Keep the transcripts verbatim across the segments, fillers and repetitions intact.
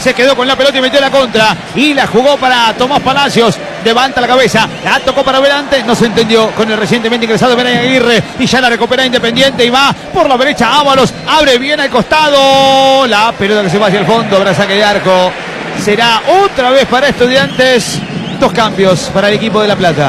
se quedó con la pelota y metió la contra. Y la jugó para Tomás Palacios. Levanta la cabeza, la tocó para adelante, no se entendió con el recientemente ingresado Brian Aguirre y ya la recupera Independiente y va por la derecha Ábalos, abre bien al costado, la pelota que se va hacia el fondo, habrá saque de arco, será otra vez para Estudiantes, dos cambios para el equipo de La Plata.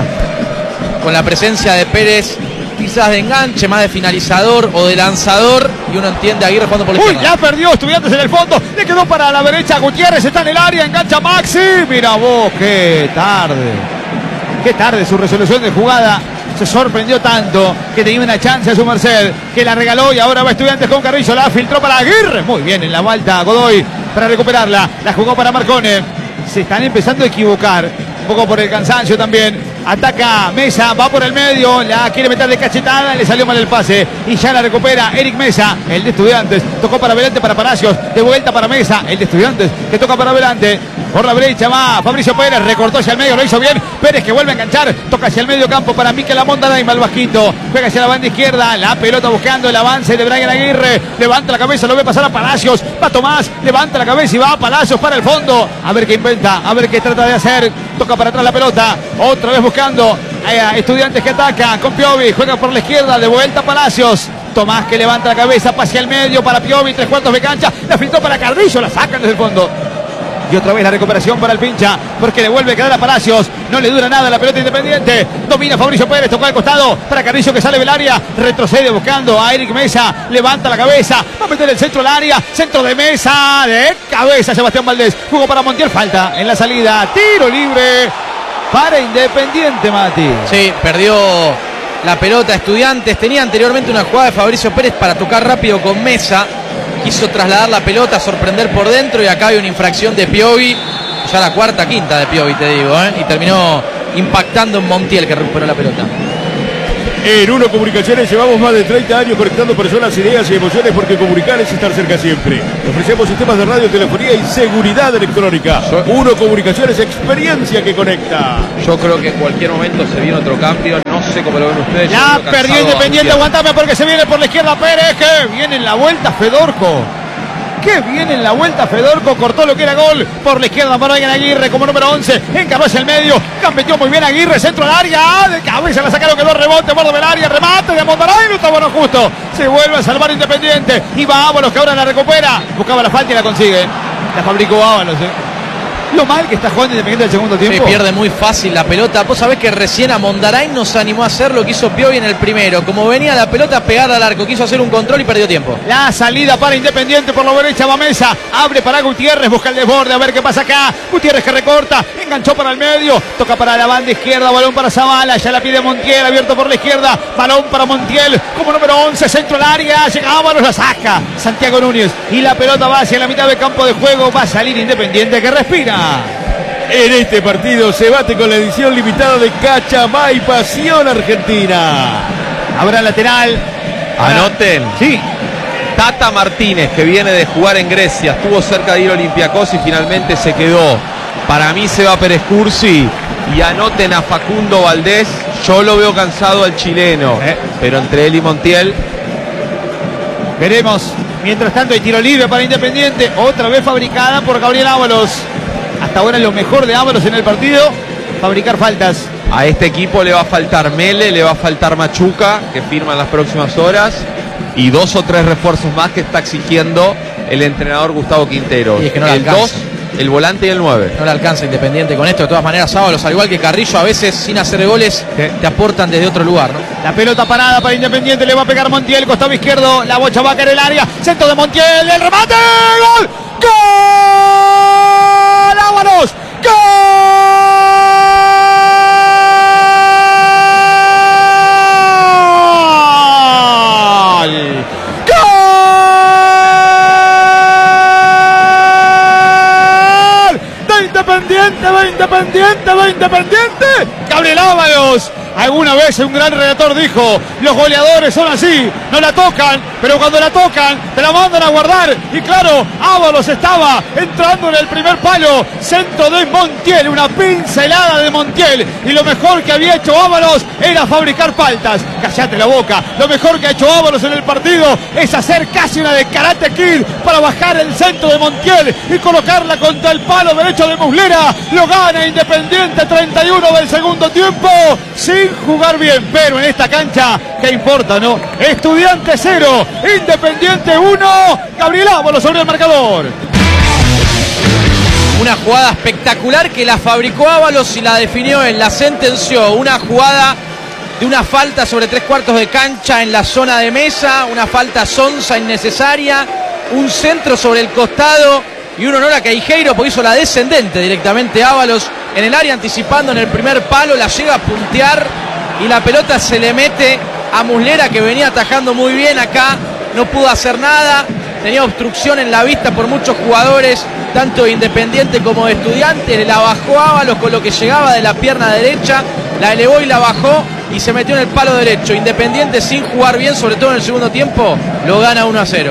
Con la presencia de Pérez, quizás de enganche, más de finalizador o de lanzador, y uno entiende a Aguirre jugando por la Uy, izquierda. ya perdió Estudiantes en el fondo, le quedó para la derecha Gutiérrez, está en el área, engancha Maxi, mira vos, qué tarde, qué tarde su resolución de jugada, se sorprendió tanto que tenía una chance a su merced, que la regaló y ahora va Estudiantes con Carrillo, la filtró para Aguirre, muy bien en la vuelta Godoy para recuperarla, la jugó para Marcone, se están empezando a equivocar, un poco por el cansancio también. Ataca Mesa, va por el medio, la quiere meter de cachetada, le salió mal el pase y ya la recupera Eric Mesa, el de Estudiantes, tocó para adelante para Palacios, de vuelta para Mesa, el de Estudiantes, que toca para adelante, por la brecha va Fabricio Pérez, recortó hacia el medio, lo hizo bien, Pérez que vuelve a enganchar, toca hacia el medio campo para Mikel Amondaraima, el vasquito, juega hacia la banda izquierda, la pelota buscando el avance de Brian Aguirre, levanta la cabeza, lo ve pasar a Palacios, va Tomás, levanta la cabeza y va a Palacios para el fondo, a ver qué inventa, a ver qué trata de hacer, toca para atrás la pelota, otra vez buscando a Estudiantes que ataca con Piovi, juega por la izquierda, de vuelta Palacios, Tomás que levanta la cabeza, pase al medio para Piovi, tres cuartos de cancha, la filtró para Carrillo, la sacan desde el fondo. Y otra vez la recuperación para el pincha, porque le vuelve a quedar a Palacios, no le dura nada la pelota Independiente, domina Fabricio Pérez, tocó al costado para Carrillo que sale del área, retrocede buscando a Eric Mesa, levanta la cabeza, va a meter el centro al área, centro de Mesa, de cabeza Sebastián Valdés, jugó para Montiel, falta en la salida, tiro libre para Independiente, Mati. Sí, perdió la pelota Estudiantes, tenía anteriormente una jugada de Fabricio Pérez para tocar rápido con Mesa, quiso trasladar la pelota, sorprender por dentro y acá hay una infracción de Piovi, ya la cuarta, quinta de Piovi te digo, ¿eh? Y terminó impactando en Montiel que recuperó la pelota. En Uno Comunicaciones llevamos más de treinta años conectando personas, ideas y emociones porque comunicar es estar cerca siempre. Ofrecemos sistemas de radio, telefonía y seguridad electrónica. Uno Comunicaciones, experiencia que conecta. Yo creo que en cualquier momento se viene otro cambio, no sé cómo lo ven ustedes. La perdió Independiente, aguantame porque se viene por la izquierda Pérez, que viene en la vuelta Fedorco. Que viene en la vuelta Fedorco, cortó lo que era gol por la izquierda para Brian Aguirre como número once, encaró hacia el medio, competió muy bien Aguirre, centro al área, de cabeza la sacaron, quedó rebote, borde del área, remate de Mondarain, está bueno justo, se vuelve a salvar Independiente, y va Ábalos que ahora la recupera, buscaba la falta y la consigue, la fabricó Ábalos, eh. Lo mal que está jugando Independiente el segundo tiempo. Sí, pierde muy fácil la pelota. Vos sabés que recién a Mondarain no se animó a hacer lo que hizo Piovi en el primero. Como venía la pelota pegada al arco, quiso hacer un control y perdió tiempo. La salida para Independiente por la derecha va Mesa, abre para Gutiérrez, busca el desborde, a ver qué pasa acá. Gutiérrez que recorta, enganchó para el medio, toca para la banda izquierda, balón para Zavala, ya la pide Montiel, abierto por la izquierda, balón para Montiel, como número once, centro al área, llega Ábalos, la saca Santiago Núñez y la pelota va hacia la mitad del campo de juego, va a salir Independiente que respira. En este partido se bate con la edición limitada de Cachamay Pasión Argentina. Habrá lateral. Anoten. Sí. Tata Martínez, que viene de jugar en Grecia, estuvo cerca de ir a Olympiacos y finalmente se quedó. Para mí se va Pérez Cursi. Y anoten a Facundo Valdés. Yo lo veo cansado al chileno, eh. pero entre él y Montiel veremos. Mientras tanto hay tiro libre para Independiente, otra vez fabricada por Gabriel Ábalos. Hasta ahora lo mejor de Ábalos en el partido, fabricar faltas. A este equipo le va a faltar Mele, le va a faltar Machuca, que firma en las próximas horas, y dos o tres refuerzos más que está exigiendo el entrenador Gustavo Quintero. Y es que no el dos, el volante y el nueve. No le alcanza Independiente con esto. De todas maneras, Ábalos, al igual que Carrillo, a veces sin hacer goles, sí, te aportan desde otro lugar, ¿no? La pelota parada para Independiente, le va a pegar Montiel, costado izquierdo, la bocha va a caer el área, centro de Montiel, el remate, ¡gol! ¡Gol! ¡Ábalos! ¡Gol! Independiente, de Independiente, de Independiente, Gabriel Ábalos. Alguna vez un gran relator dijo, los goleadores son así, no la tocan, pero cuando la tocan, te la mandan a guardar. Y claro, Ábalos estaba entrando en el primer palo. Centro de Montiel, una pincelada de Montiel. Y lo mejor que había hecho Ábalos era fabricar faltas. Cállate la boca. Lo mejor que ha hecho Ábalos en el partido es hacer casi una de Karate Kid para bajar el centro de Montiel y colocarla contra el palo derecho de Muslera. Lo gana Independiente, treinta y uno del segundo tiempo, sin jugar bien, pero en esta cancha, ¿qué importa, no? Estudiante cero, Independiente uno, Gabriel Ábalos sobre el marcador. Una jugada espectacular que la fabricó Ábalos y la definió él, la sentenció. Una jugada de una falta sobre tres cuartos de cancha en la zona de mesa, una falta sonsa innecesaria, un centro sobre el costado y un honor a Queijeiro porque hizo la descendente directamente Ábalos en el área, anticipando en el primer palo, la llega a puntear y la pelota se le mete a Muslera, que venía atajando muy bien acá, no pudo hacer nada, tenía obstrucción en la vista por muchos jugadores, tanto de Independiente como de Estudiantes. La bajó Ábalos con lo que llegaba de la pierna derecha, la elevó y la bajó y se metió en el palo derecho. Independiente, sin jugar bien, sobre todo en el segundo tiempo, lo gana uno a cero.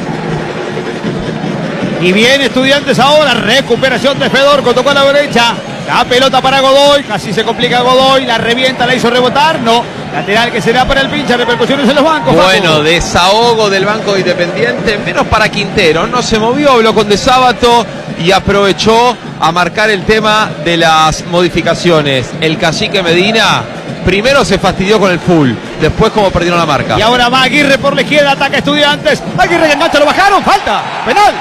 Y bien Estudiantes ahora, recuperación de Fedorco, tocó a la derecha, la pelota para Godoy, casi se complica Godoy, la revienta, la hizo rebotar, no, lateral que será para el pincha, repercusiones en los bancos. Bueno, Facu. desahogo del banco de Independiente, menos para Quintero, no se movió, habló con De Sábato y aprovechó a marcar el tema de las modificaciones. El cacique Medina primero se fastidió con el full, después como perdieron la marca. Y ahora va Aguirre por la izquierda, ataca Estudiantes, Aguirre y engancha, lo bajaron, falta, penal.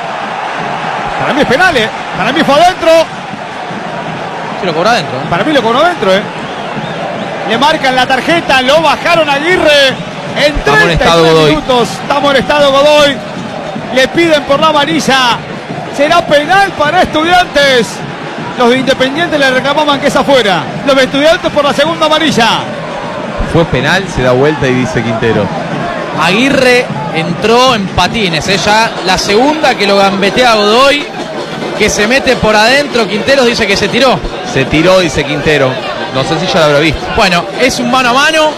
Para mí es penal, eh. Para mí fue adentro. Se lo cobró adentro. Para mí lo cobró adentro, eh. Le marcan la tarjeta, lo bajaron a Aguirre. En treinta y tres minutos está molestado Godoy. Le piden por la amarilla. Será penal para Estudiantes. Los de Independiente le reclamaban que es afuera. Los de Estudiantes por la segunda amarilla. Fue penal, se da vuelta y dice Quintero. Aguirre entró en patines, ¿eh? Ya la segunda que lo gambetea Godoy, que se mete por adentro. Quinteros dice que se tiró. Se tiró, dice Quintero. No sé si ya lo habrá visto. Bueno, es un mano a mano.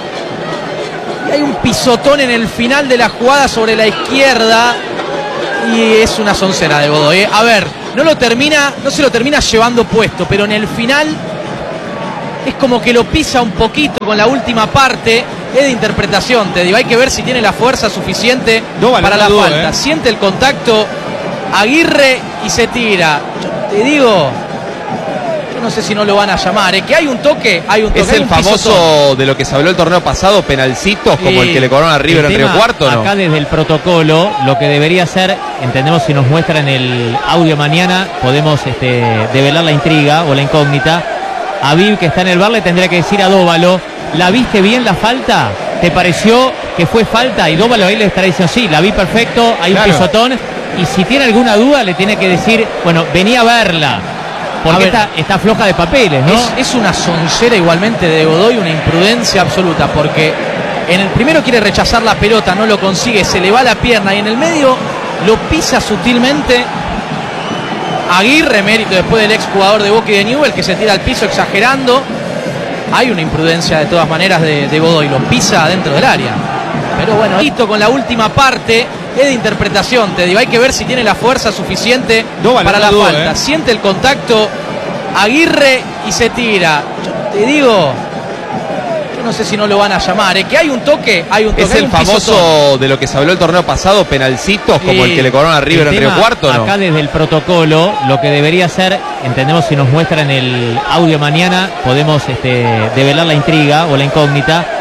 Y hay un pisotón en el final de la jugada sobre la izquierda. Y es una soncera de Godoy, ¿eh? A ver, no lo termina, no se lo termina llevando puesto, pero en el final es como que lo pisa un poquito con la última parte. Es de interpretación, te digo, hay que ver si tiene la fuerza suficiente no vale, para no la duda, falta. ¿eh? Siente el contacto Aguirre y se tira. Yo te digo, yo no sé si no lo van a llamar, ¿eh? Que hay un toque, hay un toque. Es hay el un famoso pisotón. de lo que se habló el torneo pasado, penalcitos, como Sí, el que le cobraron a River en Río Cuarto, ¿no? Acá desde el protocolo, lo que debería ser, entendemos si nos muestran el audio mañana, podemos este, develar la intriga o la incógnita. A Viv, que está en el bar, le tendría que decir a Dóvalo, ¿la viste bien la falta? ¿Te pareció que fue falta? Y Dóvalo ahí le estará diciendo, sí, la vi perfecto, hay Claro. un pisotón. Y si tiene alguna duda, le tiene que decir, bueno, venía a verla. Porque A ver, está, está floja de papeles, ¿no? Es, es una soncera igualmente de Godoy, una imprudencia absoluta, porque en el primero quiere rechazar la pelota, no lo consigue, se le va la pierna y en el medio lo pisa sutilmente Aguirre, mérito después del ex jugador de Boca y de Newell, que se tira al piso exagerando. Hay una imprudencia de todas maneras de, de Godoy, lo pisa dentro del área. Pero bueno, listo con la última parte, es de interpretación, te digo, hay que ver si tiene la fuerza suficiente No vale, para no la duda, falta. ¿eh? Siente el contacto Aguirre y se tira. Yo te digo, yo no sé si no lo van a llamar, ¿eh? Que hay un toque, hay un toque. Es hay el un famoso pisotón. de lo que se habló el torneo pasado, penalcitos, como Sí. el que le cobraron a River El en Río tema, Cuarto, ¿no? Acá desde el protocolo, lo que debería ser, entendemos si nos muestran el audio mañana, podemos este, develar la intriga o la incógnita.